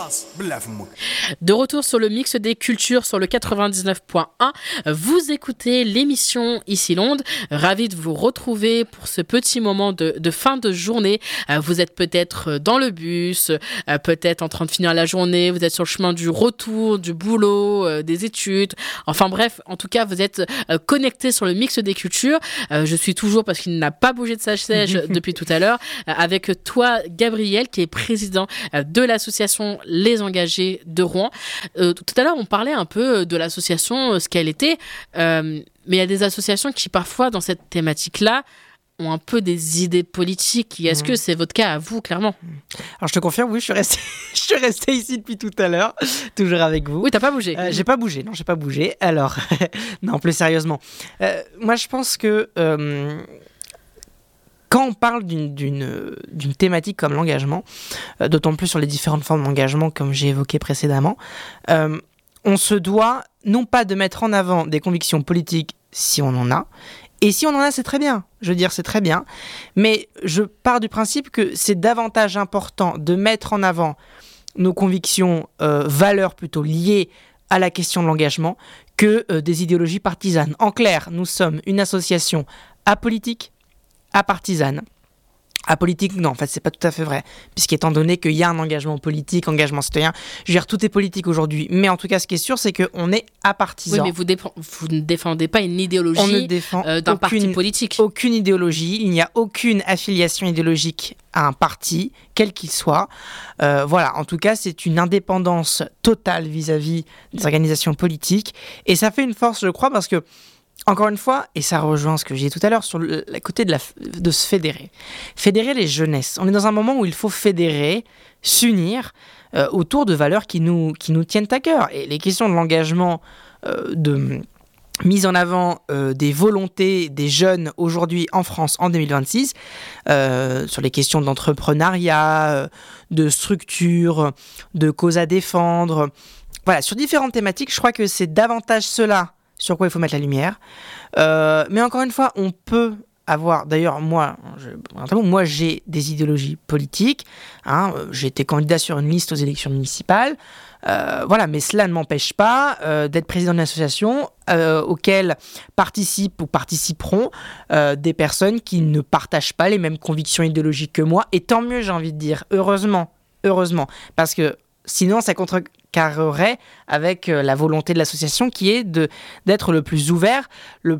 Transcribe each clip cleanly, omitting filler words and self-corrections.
De retour sur le mix des cultures sur le 99.1, vous écoutez l'émission Ici Londres. Ravi de vous retrouver pour ce petit moment de fin de journée. Vous êtes peut-être dans le bus, peut-être en train de finir la journée, vous êtes sur le chemin du retour, du boulot, des études. Enfin bref, en tout cas, vous êtes connectés sur le mix des cultures. Je suis toujours, parce qu'il n'a pas bougé de sa chaise depuis tout à l'heure, avec toi, Gabriel, qui est président de l'association Les Engagés de Rouen. Tout à l'heure, on parlait un peu de l'association, ce qu'elle était, mais il y a des associations qui, parfois, dans cette thématique-là, ont un peu des idées politiques. Est-ce que c'est votre cas à vous, clairement? Alors, je te confirme, oui, je suis resté ici depuis tout à l'heure, toujours avec vous. Oui, t'as pas bougé. J'ai pas bougé. Alors, non, plus sérieusement. Moi, je pense que quand on parle d'une thématique comme l'engagement, d'autant plus sur les différentes formes d'engagement, comme j'ai évoqué précédemment, on se doit non pas de mettre en avant des convictions politiques si on en a, et si on en a, c'est très bien. Je veux dire, c'est très bien. Mais je pars du principe que c'est davantage important de mettre en avant nos convictions, valeurs plutôt liées à la question de l'engagement, que des idéologies partisanes. En clair, nous sommes une association apolitique, apartisane. Apolitique, non, en fait, c'est pas tout à fait vrai. Puisqu'étant donné qu'il y a un engagement politique, engagement citoyen, je veux dire, tout est politique aujourd'hui. Mais en tout cas, ce qui est sûr, c'est qu'on est apartisan. Oui, mais vous ne défendez pas une idéologie d'un parti politique. Aucune idéologie. Il n'y a aucune affiliation idéologique à un parti, quel qu'il soit. Voilà, en tout cas, c'est une indépendance totale vis-à-vis des organisations politiques. Et ça fait une force, je crois, parce que encore une fois, et ça rejoint ce que j'ai dit tout à l'heure, sur le côté de se fédérer. Fédérer les jeunesses. On est dans un moment où il faut fédérer, s'unir autour de valeurs qui nous tiennent à cœur. Et les questions de l'engagement, de mise en avant des volontés des jeunes aujourd'hui en France en 2026, sur les questions d'entrepreneuriat, de structure, de causes à défendre. Voilà, sur différentes thématiques, je crois que c'est davantage cela sur quoi il faut mettre la lumière. Mais encore une fois, on peut avoir... D'ailleurs, moi, j'ai des idéologies politiques. J'ai été candidat sur une liste aux élections municipales. Voilà, mais cela ne m'empêche pas d'être président d'une association auquel participent ou participeront des personnes qui ne partagent pas les mêmes convictions idéologiques que moi. Et tant mieux, j'ai envie de dire. Heureusement. Parce que sinon, ça contrecarrerait avec la volonté de l'association qui est d'être le plus ouvert,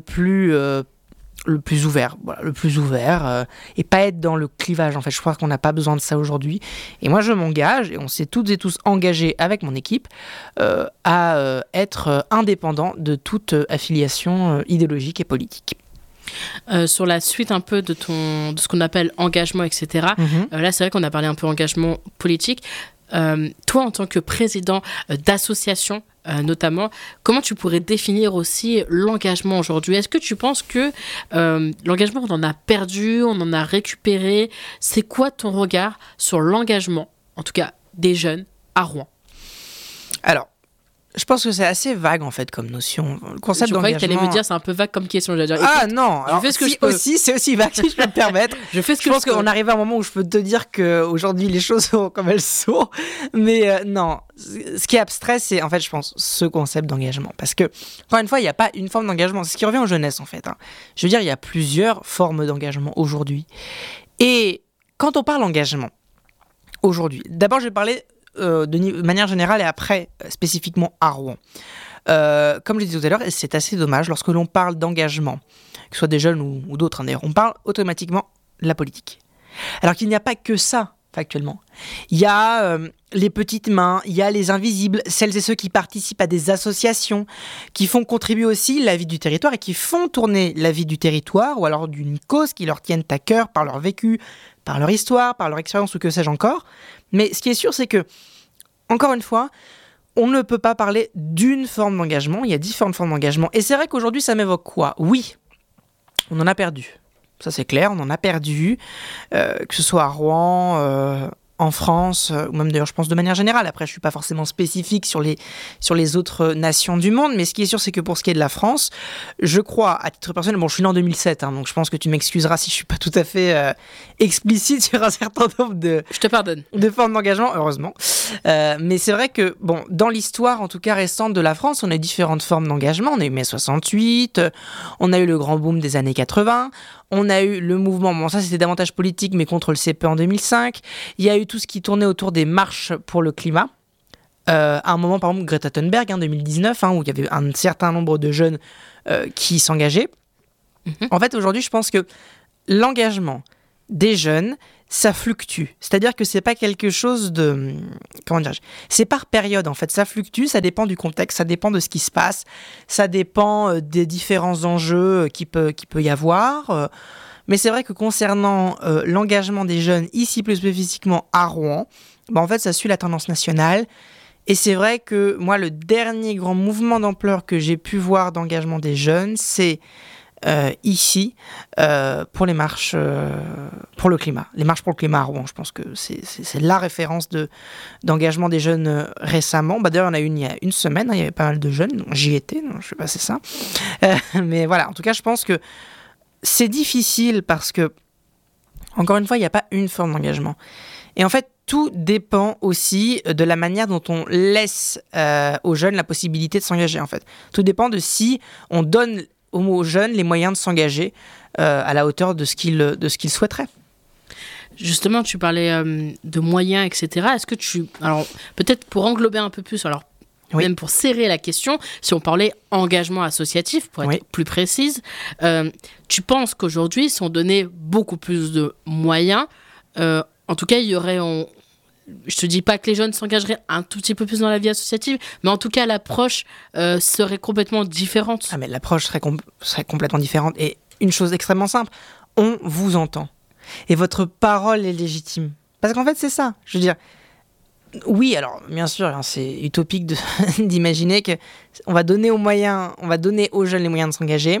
et pas être dans le clivage. En fait, je crois qu'on n'a pas besoin de ça aujourd'hui. Et moi, je m'engage, et on s'est toutes et tous engagés avec mon équipe à être indépendant de toute affiliation idéologique et politique. Sur la suite un peu de ce qu'on appelle engagement, etc. Là, c'est vrai qu'on a parlé un peu engagement politique. Toi, en tant que président d'association, notamment, comment tu pourrais définir aussi l'engagement aujourd'hui? Est-ce que tu penses que l'engagement, on en a perdu, on en a récupéré? C'est quoi ton regard sur l'engagement, en tout cas des jeunes à Rouen? Alors, je pense que c'est assez vague en fait comme notion. Le concept je croyais que tu allais me dire c'est un peu vague comme question. Je dire, écoute, non, alors, je fais ce que je peux. C'est aussi vague si je peux me permettre. Je pense qu'on arrive à un moment où je peux te dire qu'aujourd'hui les choses sont comme elles sont. Mais non, ce qui est abstrait, c'est en fait, je pense, ce concept d'engagement. Parce que, encore une fois, il n'y a pas une forme d'engagement. C'est ce qui revient aux jeunesses en fait. Je veux dire, il y a plusieurs formes d'engagement aujourd'hui. Et quand on parle engagement aujourd'hui, d'abord je vais parler de manière générale et après spécifiquement à Rouen. Comme je l'ai dit tout à l'heure, et c'est assez dommage, lorsque l'on parle d'engagement, que ce soit des jeunes ou d'autres, d'ailleurs, on parle automatiquement de la politique. Alors qu'il n'y a pas que ça, factuellement. Il y a les petites mains, il y a les invisibles, celles et ceux qui participent à des associations, qui font contribuer aussi la vie du territoire et qui font tourner la vie du territoire, ou alors d'une cause qui leur tienne à cœur par leur vécu, par leur histoire, par leur expérience ou que sais-je encore. Mais ce qui est sûr, c'est que, encore une fois, on ne peut pas parler d'une forme d'engagement, il y a différentes formes d'engagement. Et c'est vrai qu'aujourd'hui, ça m'évoque quoi? Oui, on en a perdu. Ça, c'est clair, on en a perdu, que ce soit à Rouen, en France, ou même d'ailleurs, je pense de manière générale. Après, je ne suis pas forcément spécifique sur les autres nations du monde, mais ce qui est sûr, c'est que pour ce qui est de la France, je crois, à titre personnel, je suis né en 2007, donc je pense que tu m'excuseras si je ne suis pas tout à fait explicite sur un certain nombre je te pardonne. De formes d'engagement, heureusement. Mais c'est vrai que, bon, dans l'histoire, en tout cas récente de la France, on a eu différentes formes d'engagement. On a eu mai 68, on a eu le grand boom des années 80, on a eu le mouvement, bon ça c'était davantage politique, mais contre le CPE en 2005. Il y a eu tout ce qui tournait autour des marches pour le climat. À un moment, par exemple, Greta Thunberg, 2019, où il y avait un certain nombre de jeunes qui s'engageaient. En fait, aujourd'hui, je pense que l'engagement des jeunes, ça fluctue. C'est-à-dire que c'est pas quelque chose de... Comment dirais-je ? C'est par période, en fait. Ça fluctue, ça dépend du contexte, ça dépend de ce qui se passe, ça dépend des différents enjeux qu'il peut y avoir. Mais c'est vrai que concernant l'engagement des jeunes, ici plus spécifiquement à Rouen, en fait, ça suit la tendance nationale. Et c'est vrai que moi, le dernier grand mouvement d'ampleur que j'ai pu voir d'engagement des jeunes, c'est ici, pour les marches pour le climat. Les marches pour le climat à Rouen, je pense que c'est la référence d'engagement des jeunes récemment. D'ailleurs, il y en a une il y a une semaine, il y avait pas mal de jeunes, donc j'y étais, donc je sais pas, c'est ça. Mais voilà, en tout cas, je pense que c'est difficile parce que, encore une fois, il n'y a pas une forme d'engagement. Et en fait, tout dépend aussi de la manière dont on laisse aux jeunes la possibilité de s'engager, en fait. Tout dépend de si on donne aux jeunes les moyens de s'engager à la hauteur de ce qu'ils souhaiteraient. Justement, tu parlais de moyens, etc. Est-ce que alors, peut-être pour englober un peu plus, alors oui. Même pour serrer la question, si on parlait engagement associatif, pour être oui. plus précise, tu penses qu'aujourd'hui, si on donnait beaucoup plus de moyens, en tout cas, il y aurait... Je te dis pas que les jeunes s'engageraient un tout petit peu plus dans la vie associative, mais en tout cas, l'approche serait complètement différente. Ah, mais l'approche serait complètement différente. Et une chose extrêmement simple, on vous entend. Et votre parole est légitime. Parce qu'en fait, c'est ça. Je veux dire, oui, alors, bien sûr, c'est utopique d'imaginer qu'on va donner aux jeunes les moyens de s'engager.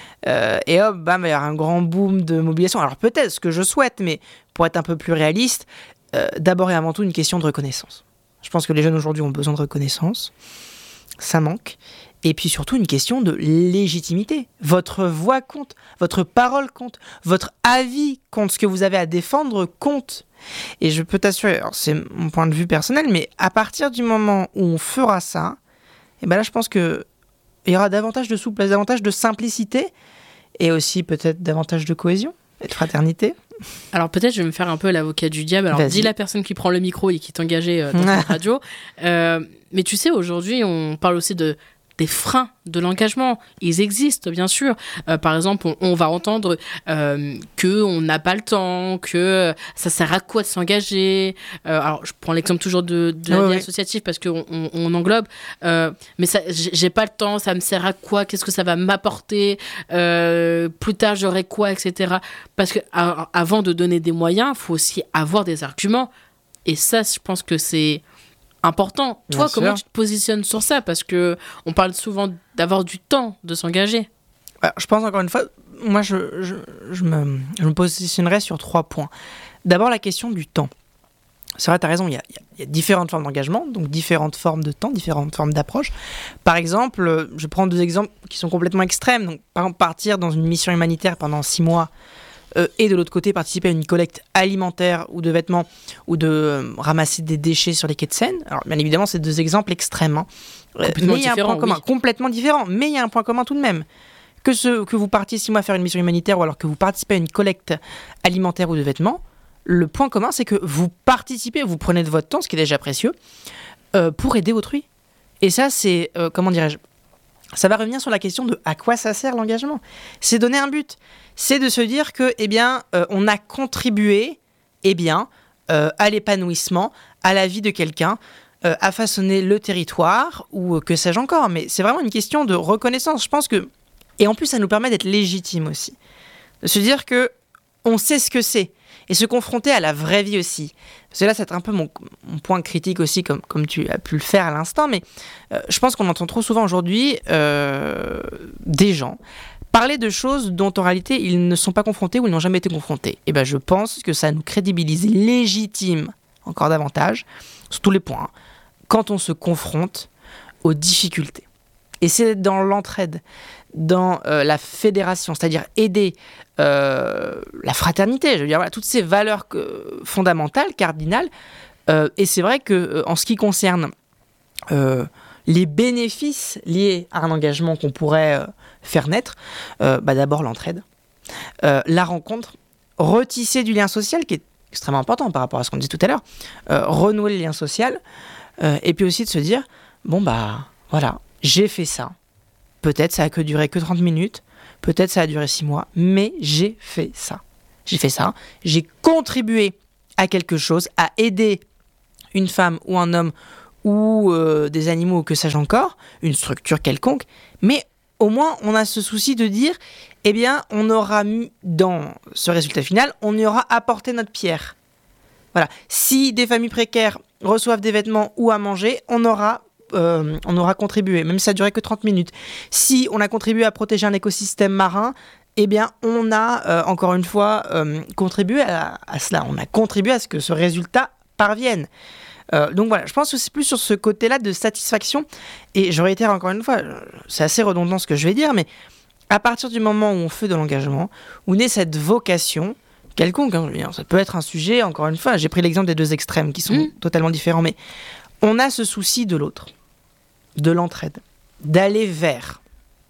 Et hop, bam, il y aura un grand boom de mobilisation. Alors peut-être ce que je souhaite, mais pour être un peu plus réaliste, d'abord et avant tout une question de reconnaissance. Je pense que les jeunes aujourd'hui ont besoin de reconnaissance, ça manque. Et puis surtout une question de légitimité. Votre voix compte, votre parole compte, votre avis compte, ce que vous avez à défendre compte. Et je peux t'assurer, alors c'est mon point de vue personnel, mais à partir du moment où on fera ça, et ben là je pense qu'il y aura davantage de souplesse, davantage de simplicité, et aussi peut-être davantage de cohésion et de fraternité. Alors peut-être je vais me faire un peu l'avocat du diable. Alors dis la personne qui prend le micro et qui est engagée dans cette radio. Mais tu sais, aujourd'hui, on parle aussi des freins de l'engagement. Ils existent, bien sûr. Par exemple, on va entendre qu'on n'a pas le temps, que ça sert à quoi de s'engager. Alors, je prends l'exemple toujours de la vie associative parce qu'on englobe. Mais ça, j'ai pas le temps, ça me sert à quoi? Qu'est-ce que ça va m'apporter? Plus tard, j'aurai quoi, etc. Parce que avant de donner des moyens, il faut aussi avoir des arguments. Et ça, je pense que c'est important. Toi, comment tu te positionnes sur ça? Parce qu'on parle souvent d'avoir du temps de s'engager. Je pense encore une fois, moi je me positionnerais sur 3 points. D'abord, la question du temps. C'est vrai, tu as raison, il y a différentes formes d'engagement, donc différentes formes de temps, différentes formes d'approche. Par exemple, je prends 2 exemples qui sont complètement extrêmes. Donc, par exemple, partir dans une mission humanitaire pendant 6 mois, et de l'autre côté participer à une collecte alimentaire ou de vêtements ou de ramasser des déchets sur les quais de Seine. Alors bien évidemment c'est 2 exemples extrêmes, mais il y a un point commun, complètement différent, mais il y a un point commun tout de même. Que vous partiez 6 mois faire une mission humanitaire ou alors que vous participez à une collecte alimentaire ou de vêtements, le point commun c'est que vous participez, vous prenez de votre temps, ce qui est déjà précieux, pour aider autrui. Et ça c'est, comment dirais-je, ça va revenir sur la question de à quoi ça sert l'engagement. C'est donner un but. C'est de se dire que, on a contribué, à l'épanouissement, à la vie de quelqu'un, à façonner le territoire, ou que sais-je encore. Mais c'est vraiment une question de reconnaissance. Je pense que, et en plus, ça nous permet d'être légitime aussi. De se dire que on sait ce que c'est. Et se confronter à la vraie vie aussi. Parce que là, c'est un peu mon point critique aussi, comme tu as pu le faire à l'instant, mais je pense qu'on entend trop souvent aujourd'hui des gens parler de choses dont en réalité ils ne sont pas confrontés ou ils n'ont jamais été confrontés. Et je pense que ça nous crédibilise légitime encore davantage, sur tous les points, quand on se confronte aux difficultés. Et c'est dans l'entraide, dans la fédération, c'est-à-dire aider la fraternité, je veux dire, voilà, toutes ces valeurs fondamentales, cardinales, Et c'est vrai que en ce qui concerne les bénéfices liés à un engagement qu'on pourrait faire naître, d'abord l'entraide, la rencontre, retisser du lien social qui est extrêmement important par rapport à ce qu'on disait tout à l'heure, renouer le lien social, et puis aussi de se dire, voilà, j'ai fait ça. Peut-être ça a duré que 30 minutes, peut-être ça a duré 6 mois, mais j'ai fait ça. J'ai contribué à quelque chose, à aider une femme ou un homme ou des animaux ou que sais-je encore, une structure quelconque, mais au moins on a ce souci de dire, on aura mis dans ce résultat final, on y aura apporté notre pierre. Voilà. Si des familles précaires reçoivent des vêtements ou à manger, on aura contribué, même si ça durait que 30 minutes. Si on a contribué à protéger un écosystème marin, on a, encore une fois, contribué à cela. On a contribué à ce que ce résultat parvienne. Donc voilà, je pense que c'est plus sur ce côté-là de satisfaction. Et je réitère encore une fois, c'est assez redondant ce que je vais dire, mais à partir du moment où on fait de l'engagement, où naît cette vocation quelconque, ça peut être un sujet, encore une fois, j'ai pris l'exemple des deux extrêmes qui sont totalement différents, mais on a ce souci de l'autre, de l'entraide, d'aller vers.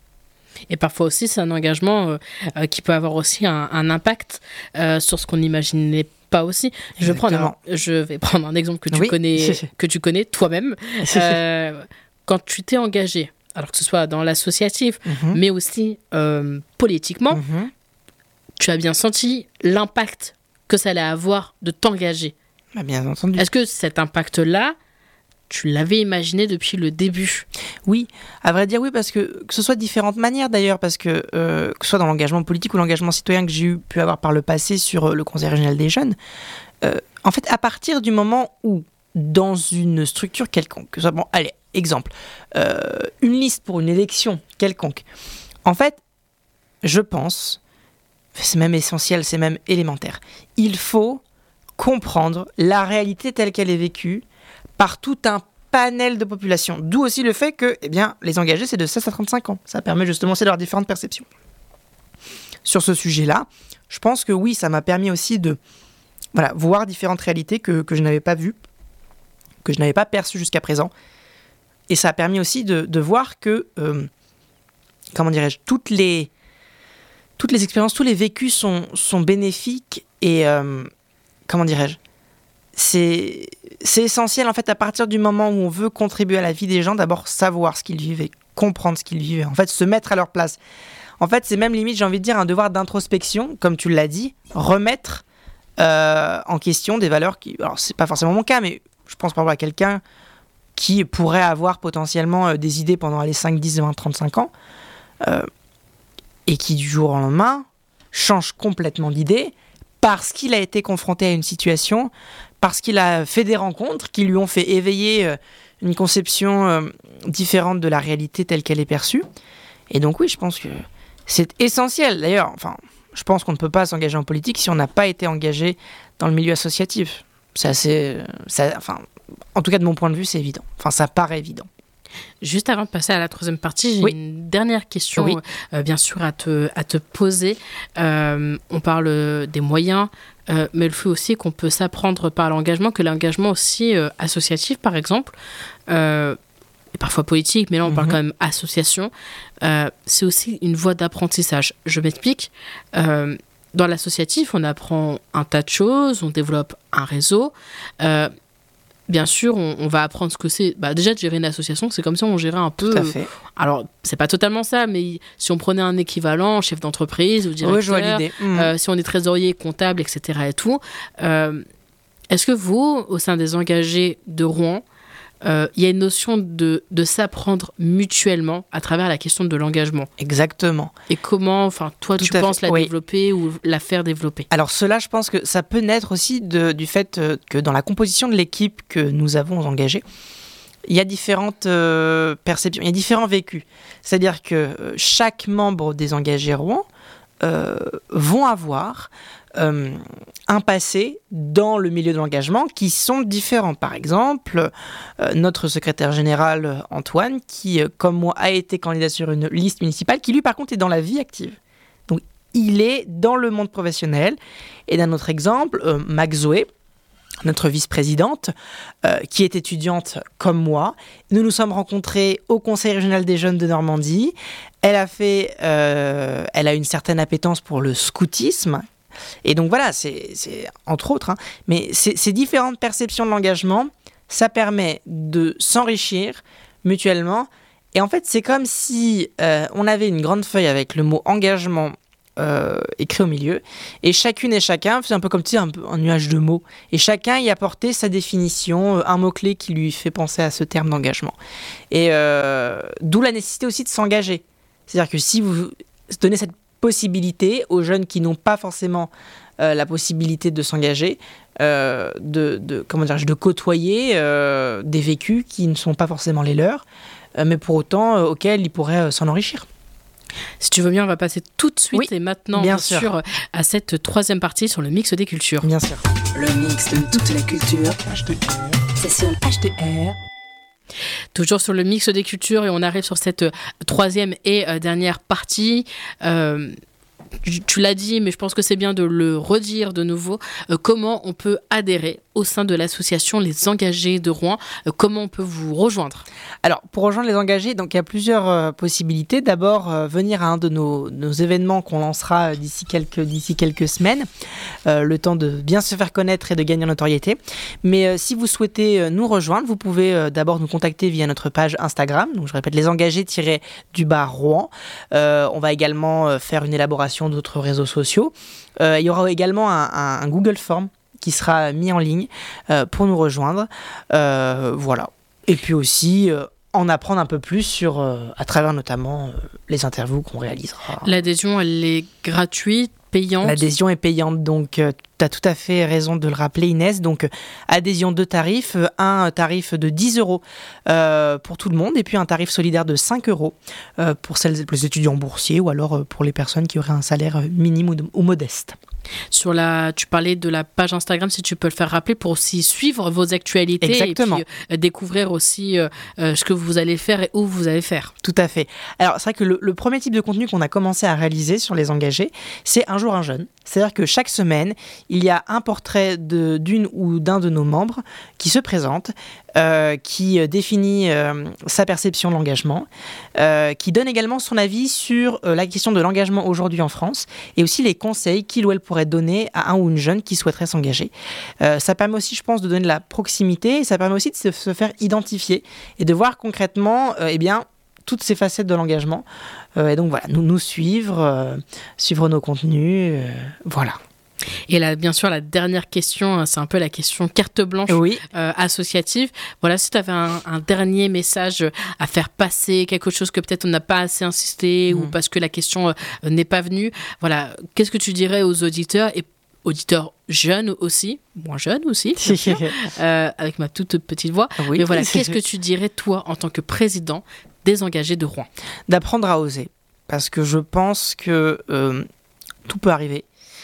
Et parfois aussi, c'est un engagement qui peut avoir aussi un impact sur ce qu'on n'imaginait pas aussi. Je vais prendre un exemple que tu connais toi-même. Quand tu t'es engagé, alors que ce soit dans l'associatif, mais aussi politiquement, tu as bien senti l'impact que ça allait avoir de t'engager. Bien entendu. Est-ce que cet impact-là, tu l'avais imaginé depuis le début? Oui, à vrai dire oui, parce que ce soit de différentes manières d'ailleurs, parce que ce soit dans l'engagement politique ou l'engagement citoyen que j'ai pu avoir par le passé sur le Conseil régional des jeunes, en fait, à partir du moment où, dans une structure quelconque, que ce soit, exemple, une liste pour une élection quelconque, en fait, je pense, c'est même essentiel, c'est même élémentaire, il faut comprendre la réalité telle qu'elle est vécue par tout un panel de population. D'où aussi le fait que les engagés, c'est de 16 à 35 ans. Ça permet justement aussi d'avoir différentes perceptions. Sur ce sujet-là, je pense que oui, ça m'a permis aussi de voir différentes réalités que je n'avais pas vues, que je n'avais pas perçues jusqu'à présent. Et ça a permis aussi de voir que, toutes les expériences, tous les vécus sont bénéfiques et, c'est essentiel, en fait, à partir du moment où on veut contribuer à la vie des gens, d'abord savoir ce qu'ils vivent et comprendre ce qu'ils vivent, en fait, se mettre à leur place. En fait, c'est même limite, j'ai envie de dire, un devoir d'introspection, comme tu l'as dit, remettre en question des valeurs qui... Alors, c'est pas forcément mon cas, mais je pense par exemple à quelqu'un qui pourrait avoir potentiellement des idées pendant les 5, 10, 20, 35 ans, et qui, du jour au lendemain, change complètement d'idée, parce qu'il a été confronté à une situation, parce qu'il a fait des rencontres qui lui ont fait éveiller une conception différente de la réalité telle qu'elle est perçue. Et donc oui, je pense que c'est essentiel. D'ailleurs, je pense qu'on ne peut pas s'engager en politique si on n'a pas été engagé dans le milieu associatif. En tout cas, de mon point de vue, c'est évident. Ça paraît évident. Juste avant de passer à la troisième partie, j'ai une dernière question, bien sûr, à te poser. On parle des moyens, mais le fait aussi qu'on peut s'apprendre par l'engagement, que l'engagement aussi associatif, par exemple, et parfois politique, mais là on parle quand même association, c'est aussi une voie d'apprentissage. Je m'explique. Dans l'associatif, on apprend un tas de choses, on développe un réseau. Bien sûr, on va apprendre ce que c'est. Déjà, de gérer une association, c'est comme si on gérait un peu... Tout à fait. Alors, c'est pas totalement ça, mais si on prenait un équivalent, chef d'entreprise ou directeur, je vois l'idée. Si on est trésorier, comptable, etc. et tout, est-ce que vous, au sein des engagés de Rouen, il y a une notion de s'apprendre mutuellement à travers la question de l'engagement? Exactement. Et comment, toi, tu penses la développer ou la faire développer? Alors cela, je pense que ça peut naître aussi du fait que dans la composition de l'équipe que nous avons engagée, il y a différentes perceptions, il y a différents vécus. C'est-à-dire que chaque membre des engagés Rouen vont avoir un passé dans le milieu de l'engagement qui sont différents. Par exemple, notre secrétaire général Antoine, qui, comme moi, a été candidat sur une liste municipale, qui lui, par contre, est dans la vie active. Donc, il est dans le monde professionnel. Et d'un autre exemple, Max Zoé, notre vice-présidente, qui est étudiante comme moi. Nous nous sommes rencontrés au Conseil régional des jeunes de Normandie. Elle a une certaine appétence pour le scoutisme. Et donc voilà, c'est entre autres, mais ces différentes perceptions de l'engagement, ça permet de s'enrichir mutuellement. Et en fait, c'est comme si on avait une grande feuille avec le mot engagement écrit au milieu, et chacune et chacun faisait un peu comme un nuage de mots, et chacun y apportait sa définition, un mot-clé qui lui fait penser à ce terme d'engagement. Et d'où la nécessité aussi de s'engager. C'est-à-dire que si vous donnez cette possibilité aux jeunes qui n'ont pas forcément la possibilité de s'engager, de côtoyer des vécus qui ne sont pas forcément les leurs, mais pour autant auxquels ils pourraient s'en enrichir. Si tu veux bien, on va passer tout de suite et maintenant bien sûr à cette troisième partie sur le mix des cultures. Bien sûr. Le mix de toute la culture. C'est sur HDR. Toujours sur le mix des cultures et on arrive sur cette troisième et dernière partie. Tu l'as dit, mais je pense que c'est bien de le redire de nouveau. Comment on peut adhérer au sein de l'association Les Engagés de Rouen? Comment on peut vous rejoindre? Alors, pour rejoindre Les Engagés, donc, il y a plusieurs possibilités. D'abord, venir à un de nos événements qu'on lancera d'ici quelques semaines, le temps de bien se faire connaître et de gagner en notoriété. Mais si vous souhaitez nous rejoindre, vous pouvez d'abord nous contacter via notre page Instagram. Donc, je répète, Les Engagés-Rouen. On va également faire une élaboration d'autres réseaux sociaux. Il y aura également un Google Form qui sera mis en ligne pour nous rejoindre. Voilà. Et puis aussi en apprendre un peu plus à travers notamment les interviews qu'on réalisera. L'adhésion, elle est gratuite, payante? L'adhésion est payante, donc tu as tout à fait raison de le rappeler, Inès. Donc adhésion de tarifs, un tarif de 10 € pour tout le monde et puis un tarif solidaire de 5 € pour les étudiants boursiers ou alors pour les personnes qui auraient un salaire minime ou modeste. Tu parlais de la page Instagram, si tu peux le faire rappeler, pour aussi suivre vos actualités. Exactement. Et puis découvrir aussi ce que vous allez faire et où vous allez faire. Tout à fait. Alors c'est vrai que le premier type de contenu qu'on a commencé à réaliser sur Les Engagés, c'est Un jour un jeune. C'est-à-dire que chaque semaine, il y a un portrait d'une ou d'un de nos membres qui se présente, qui définit sa perception de l'engagement, qui donne également son avis sur la question de l'engagement aujourd'hui en France et aussi les conseils qu'il ou elle pourrait donner à un ou une jeune qui souhaiterait s'engager. Ça permet aussi, je pense, de donner de la proximité et ça permet aussi de se faire identifier et de voir concrètement, toutes ces facettes de l'engagement. Et donc voilà, nous suivre nos contenus, voilà. Et là, bien sûr, la dernière question, c'est un peu la question carte blanche associative. Voilà, si tu avais un dernier message à faire passer, quelque chose que peut-être on n'a pas assez insisté ou parce que la question n'est pas venue, voilà, qu'est-ce que tu dirais aux auditeurs et auditeurs jeunes aussi, moins jeunes aussi, bien sûr, avec ma toute petite voix. Oui. Mais voilà, qu'est-ce que tu dirais, toi, en tant que président des Engagés de Rouen? D'apprendre à oser, parce que je pense que tout peut arriver.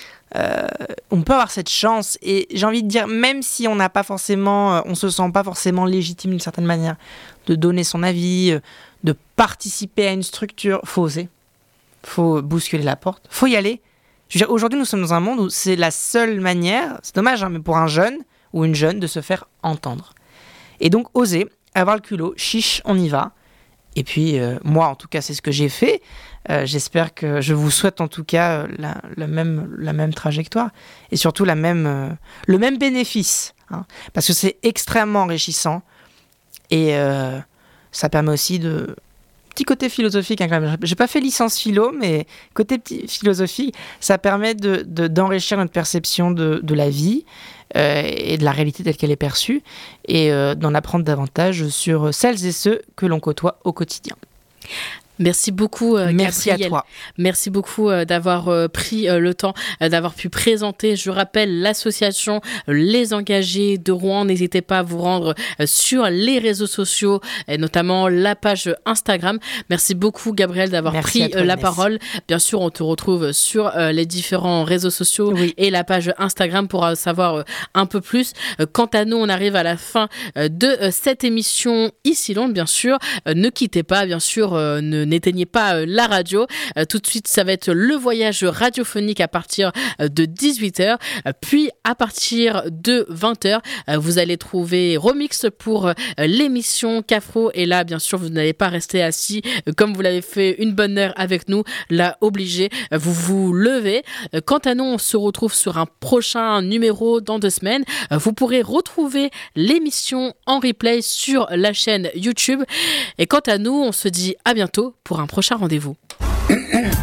On peut avoir cette chance et j'ai envie de dire, même si on n'a pas forcément, on se sent pas forcément légitime d'une certaine manière de donner son avis, de participer à une structure, faut oser, faut bousculer la porte, faut y aller. Je veux dire, aujourd'hui, nous sommes dans un monde où c'est la seule manière, c'est dommage, mais pour un jeune ou une jeune de se faire entendre. Et donc, oser, avoir le culot, chiche, on y va. Et puis, moi, en tout cas, c'est ce que j'ai fait. J'espère que je vous souhaite, en tout cas, la même trajectoire. Et surtout, le même bénéfice. Parce que c'est extrêmement enrichissant. Et ça permet aussi de... Petit côté philosophique, quand même. J'ai pas fait licence philo, mais côté philosophique, ça permet d'enrichir notre perception de la vie et de la réalité telle qu'elle est perçue et d'en apprendre davantage sur celles et ceux que l'on côtoie au quotidien. Merci beaucoup, merci Gabrielle. À toi. Merci beaucoup d'avoir pris le temps, d'avoir pu présenter, je rappelle, l'association Les Engagés de Rouen. N'hésitez pas à vous rendre sur les réseaux sociaux, et notamment la page Instagram. Merci beaucoup, Gabrielle, d'avoir pris la parole. Bien sûr, on te retrouve sur les différents réseaux sociaux et la page Instagram pour savoir un peu plus. Quant à nous, on arrive à la fin de cette émission Ici Londres, bien sûr. Ne quittez pas, bien sûr, n'éteignez pas la radio. Tout de suite, ça va être le voyage radiophonique à partir de 18h. Puis, à partir de 20h, vous allez trouver Remix pour l'émission Cafro. Et là, bien sûr, vous n'allez pas rester assis comme vous l'avez fait une bonne heure avec nous. Là, obligé, vous vous levez. Quant à nous, on se retrouve sur un prochain numéro dans 2 semaines. Vous pourrez retrouver l'émission en replay sur la chaîne YouTube. Et quant à nous, on se dit à bientôt pour un prochain rendez-vous.